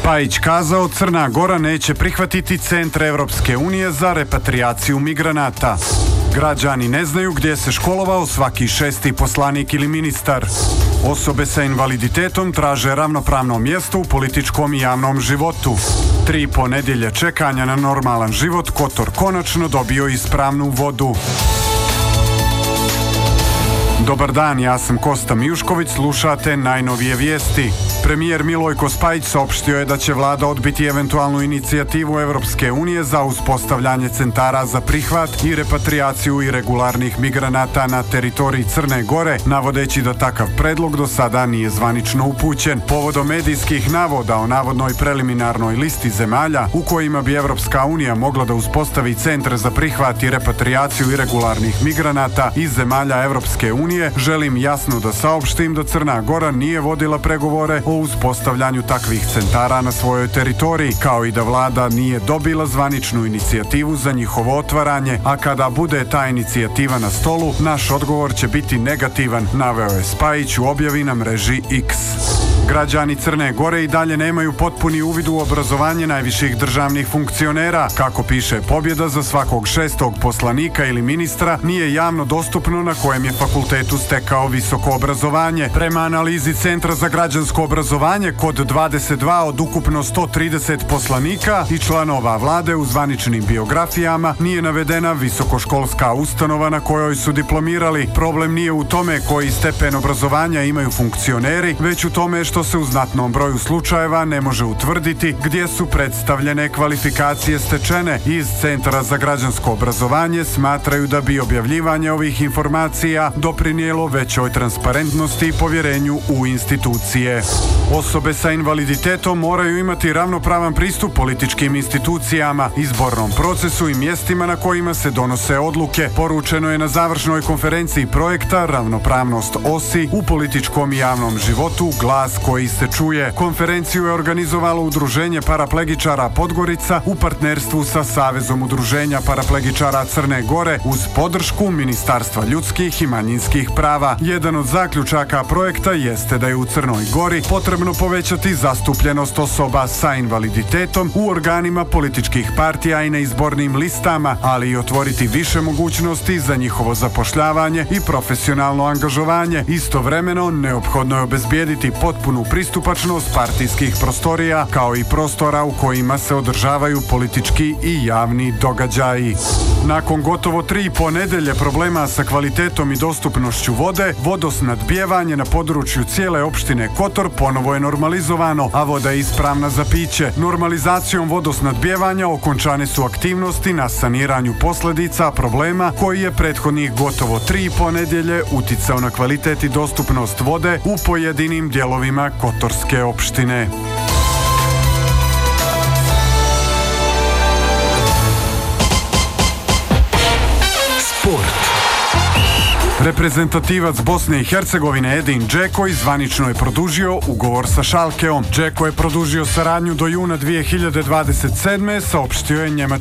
Spajić kazao, Crna Gora neće prihvatiti centre Evropske unije za repatriaciju migranata. Građani ne znaju gdje se školovao svaki 6. poslanik ili ministar. Osobe sa invaliditetom traže ravnopravno mjesto u političkom i javnom životu. 3,5 nedjelje čekanja na normalan život, Kotor konačno dobio ispravnu vodu. Dobar dan, ja sam Kosta Mijušković, slušate najnovije vijesti. Premijer Milojko Spajić saopštio je da će vlada odbiti eventualnu inicijativu Evropske unije za uspostavljanje centara za prihvat i repatriaciju irregularnih migranata na teritoriji Crne Gore, navodeći da takav predlog do sada nije zvanično upućen. Povodom medijskih navoda o navodnoj preliminarnoj listi zemalja u kojima bi Evropska unija mogla da uspostavi centre za prihvat i repatriaciju irregularnih migranata iz zemalja Evropske unije, želim jasno da saopštim da Crna Gora nije vodila pregovore o uspostavljanju takvih centara na svojoj teritoriji, kao i da vlada nije dobila zvaničnu inicijativu za njihovo otvaranje, a kada bude ta inicijativa na stolu, naš odgovor će biti negativan, naveo je Spajić u objavi na mreži X. Građani Crne Gore i dalje nemaju potpuni uvid u obrazovanje najviših državnih funkcionera. Kako piše Pobjeda, za svakog 6. poslanika ili ministra nije javno dostupno na kojem je fakultetu stekao visoko obrazovanje. Prema analizi Centra za građansko obrazovanje, kod 22 od ukupno 130 poslanika i članova vlade u zvaničnim biografijama nije navedena visokoškolska ustanova na kojoj su diplomirali. Problem nije u tome koji stepen obrazovanja imaju funkcioneri, već u tome što se u znatnom broju slučajeva ne može utvrditi gdje su predstavljene kvalifikacije stečene. Iz Centra za građansko obrazovanje smatraju da bi objavljivanje ovih informacija doprinijelo većoj transparentnosti i povjerenju u institucije. Osobe sa invaliditetom moraju imati ravnopravan pristup političkim institucijama, izbornom procesu i mjestima na kojima se donose odluke, poručeno je na završnoj konferenciji projekta Ravnopravnost OSI u političkom i javnom životu, glas koji se čuje. Konferenciju je organizovalo Udruženje paraplegičara Podgorica u partnerstvu sa Savezom udruženja paraplegičara Crne Gore uz podršku Ministarstva ljudskih i manjinskih prava. Jedan od zaključaka projekta jeste da je u Crnoj Gori potrebno povećati zastupljenost osoba sa invaliditetom u organima političkih partija i na izbornim listama, ali i otvoriti više mogućnosti za njihovo zapošljavanje i profesionalno angažovanje. Istovremeno, neophodno je obezbijediti potpunu pristupačnost partijskih prostorija, kao i prostora u kojima se održavaju politički i javni događaji. Nakon gotovo 3,5 nedelje problema sa kvalitetom i dostupnošću vode, vodosnadbijevanje na području cijele opštine Kotor ponovo je normalizovano, a voda je ispravna za piće. Normalizacijom vodosnadbijevanja okončane su aktivnosti na saniranju posljedica problema koji je prethodnih gotovo 3,5 nedelje uticao na kvalitet i dostupnost vode u pojedinim dijelovima Kotorske opštine. Reprezentativac Bosne i Hercegovine Edin Džeko zvanično je produžio ugovor sa Schalkeom. Džeko je produžio saradnju do juna 2027. saopštio je njemački